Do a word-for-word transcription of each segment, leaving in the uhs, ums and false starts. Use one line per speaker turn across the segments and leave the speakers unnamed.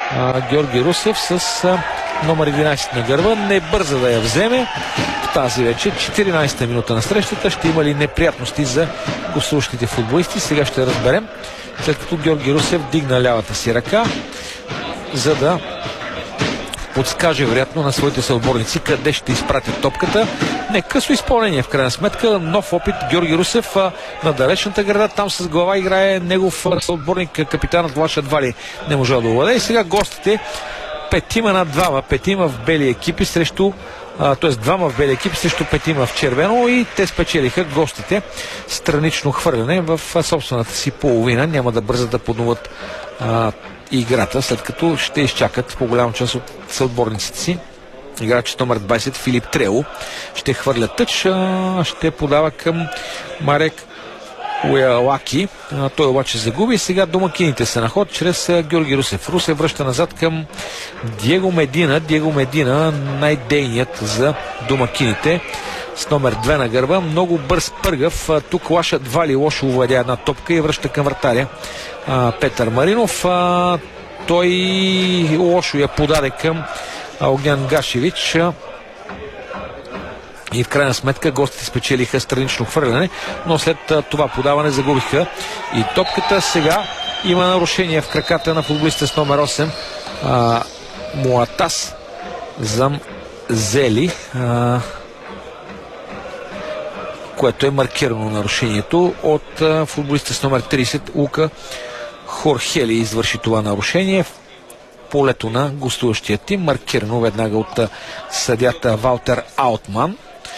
а, Георги Русев с а, номер единайсет на гърба. Не бърза да я вземе в тази вече. четиринайсета минута на срещата. Ще има ли неприятности за гостуващите футболисти? Сега ще разберем. След като Георги Русев дигна лявата си ръка, за да подскаже вероятно на своите съотборници къде ще изпратят топката. Не, късо изпълнение в крайна сметка. Нов опит Георги Русев а, на далечната града. Там с глава играе негов съотборник, капитанът Влаша Двали не можа да овладее. И сега гостите петима на двама. Петима в бели екипи срещу т.е. двама в бели екипи срещу петима в червено, и те спечелиха гостите странично хвърляне в собствената си половина. Няма да бързат да подноват а, играта, след като ще изчакат по голяма част от съотборниците си. Играч номер двайсет Филип Трело ще хвърля тъч, а, ще подава към Марек Уелаки. А, той обаче загуби. Сега домакините са на ход чрез а, Георги Русев. Русев връща назад към Диего Медина. Диего Медина, най-дейният за домакините, с номер две на гърба. Много бърз пъргав. А, тук Лаша Двали лошо уваря една топка и връща към вратаря а, Петър Маринов. А, той лошо я подаде към Огнян Гашевич. И в крайна сметка гостите спечелиха странично хвърляне, но след това подаване загубиха и топката. Сега има нарушение в краката на футболиста с номер осем а, Муатас Замзели, а, което е маркирано нарушението от а, футболиста с номер трийсет Лука Хорхели. Извърши това нарушение в полето на гостуващия тим, маркирано веднага от а, съдията Валтер Аутман.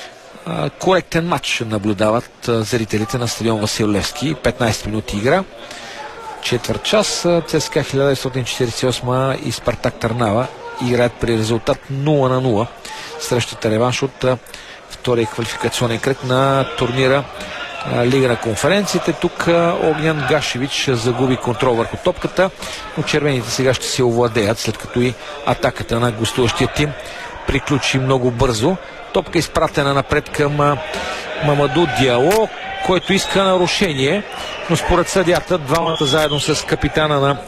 Коректен матч наблюдават зрителите на стадион Васил Левски. петнайсет минути игра, четвърт час. ЦСКА хиляда деветстотин четирийсет и осма и Спартак Търнава играят при резултат нула на нула. Срещата реванш от втория квалификационен кръг на турнира Лига на конференциите. Тук Огнян Гашевич загуби контрол върху топката, но червените сега ще се овладеят, след като и атаката на гостуващия тим приключи много бързо. Топка изпратена напред към Мамаду Диало, който иска нарушение, но според съдята двамата заедно с капитана на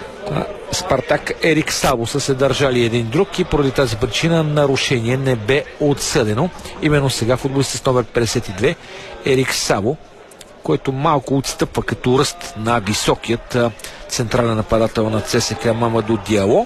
Спартак Ерик Сабо са се държали един друг и поради тази причина нарушение не бе отсъдено. Именно сега футболистът с номер петдесет и две Ерик Сабо, който малко отстъпва като ръст на високият централен нападател на ЦСКА Мамаду Диало.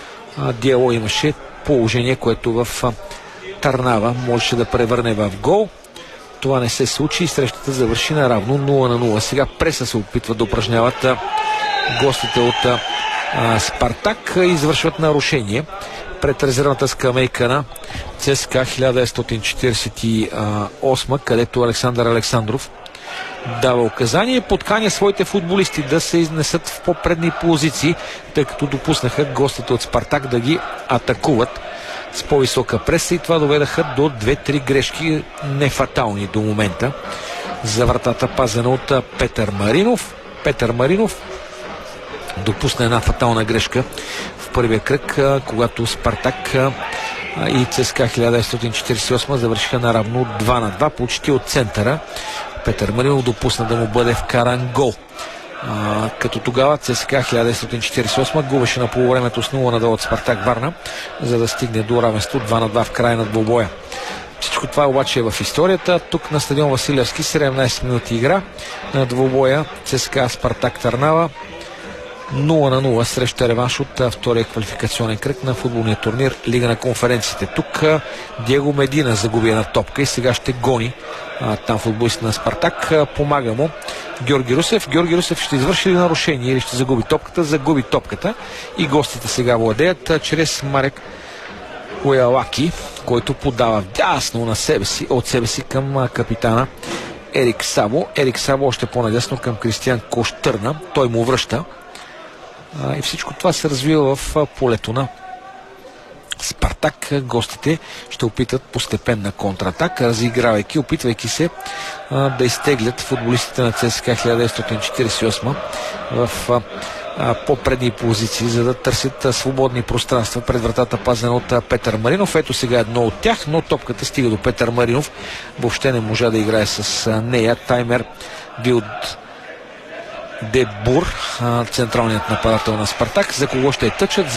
Диало имаше положение, което в Търнава можеше да превърне в гол. Това не се случи и срещата завърши наравно нула на нула. Сега преса се опитват да упражняват гостите от а, Спартак. Извършват нарушение пред резервната скамейка на ЦСКА хиляда деветстотин четирийсет и осма, където Александър Александров дава указание и подканя своите футболисти да се изнесат в по-предни позиции, тъй като допуснаха гостите от Спартак да ги атакуват с по-висока преса и това доведаха до две-три грешки, нефатални до момента, за вратата пазена от Петър Маринов. Петър Маринов допусна една фатална грешка в първия кръг, когато Спартак и ЦСКА хиляда деветстотин четирийсет и осма завършиха наравно два на два, почти от центъра. Петър Маринов допусна да му бъде вкаран гол. А, като тогава ЦСКА хиляда деветстотин четирийсет и осма губеше на полувремето с нула на два от Спартак Варна, за да стигне до равенство два на два в края на двубоя. Всичко това обаче е в историята. Тук на стадион Васил Левски седемнайсет минути игра на двубоя ЦСКА Спартак Търнава. нула на нула среща реванш от втория квалификационен кръг на футболния турнир Лига на конференциите. Тук Диего Медина загуби една топка и сега ще гони а, там футболист на Спартак. А, помага му Георги Русев. Георги Русев ще извърши ли нарушение или ще загуби топката? Загуби топката и гостите сега владеят а, чрез Марек Уелаки, който подава дясно на себе си, от себе си към а, капитана Ерик Сабо. Ерик Сабо още по-надясно към Кристиян Коштърна. Той му връща. И всичко това се развива в полето на Спартак. Гостите ще опитат постепенна контратака, разигравайки, опитвайки се а, да изтеглят футболистите на ЦСКА хиляда деветстотин четирийсет и осма в а, по-предни позиции, за да търсят а, свободни пространства пред вратата, пазена от а, Петър Маринов. Ето сега едно от тях, но топката стига до Петър Маринов. Въобще не можа да играе с а, нея. Таймер Билд Дебур, централният нападател на Спартак. За кого ще е тъчат?